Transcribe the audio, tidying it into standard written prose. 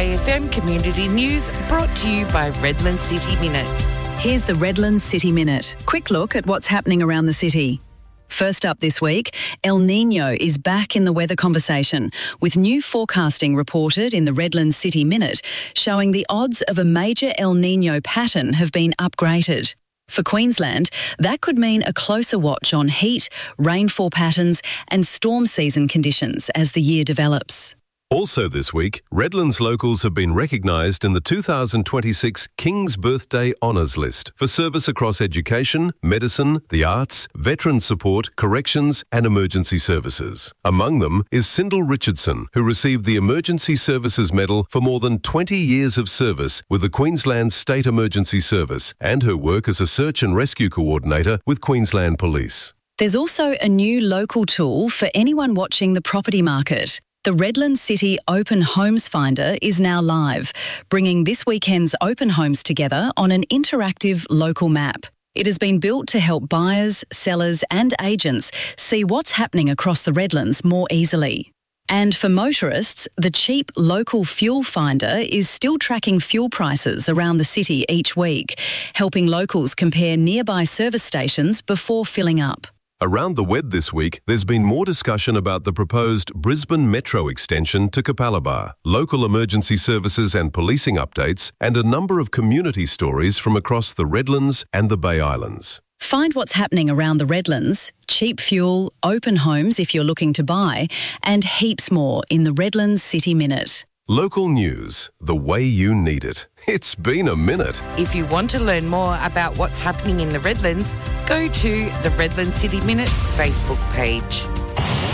Today FM Community News brought to you by Redland City Minute. Here's the Redland City Minute. Quick look at what's happening around the city. First up this week, El Niño is back in the weather conversation, with new forecasting reported in the Redland City Minute showing the odds of a major El Niño pattern have been upgraded. For Queensland, that could mean a closer watch on heat, rainfall patterns and storm season conditions as the year develops. Also this week, Redlands locals have been recognised in the 2026 King's Birthday Honours List for service across education, medicine, the arts, veteran support, corrections and emergency services. Among them is Sindel Richardson, who received the Emergency Services Medal for more than 20 years of service with the Queensland State Emergency Service and her work as a search and rescue coordinator with Queensland Police. There's also a new local tool for anyone watching the property market. The Redland City Open Homes Finder is now live, bringing this weekend's open homes together on an interactive local map. It has been built to help buyers, sellers and agents see what's happening across the Redlands more easily. And for motorists, the cheap local fuel finder is still tracking fuel prices around the city each week, helping locals compare nearby service stations before filling up. Around the web this week, there's been more discussion about the proposed Brisbane Metro extension to Capalaba, local emergency services and policing updates, and a number of community stories from across the Redlands and the Bay Islands. Find what's happening around the Redlands, cheap fuel, open homes if you're looking to buy, and heaps more in the Redlands City Minute. Local news, the way you need it. It's been a minute. If you want to learn more about what's happening in the Redlands, go to the Redland City Minute Facebook page.